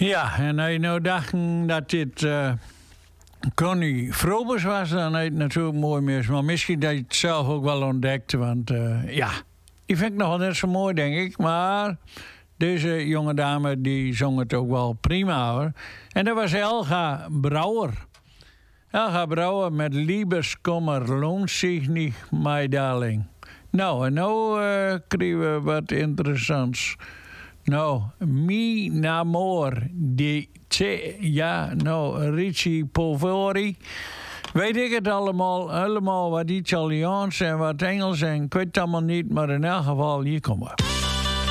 Ja, en als je nou dacht dat dit Connie Frobers was, dan is het natuurlijk mooi mis. Maar misschien dat je het zelf ook wel ontdekte, want ja, die vind ik nog wel net zo mooi, denk ik. Maar deze jonge dame, die zong het ook wel prima, hoor. En dat was Elga Brouwer. Elga Brouwer met Liebeskummer lohnt zich niet, my darling. Nou, en nou krijgen we wat interessants. Nou, mi namor di te, ja, nou, Ricci Poveri. Weet ik het allemaal wat Italiaans en wat Engels en ik weet het allemaal niet, maar in elk geval, hier komen we.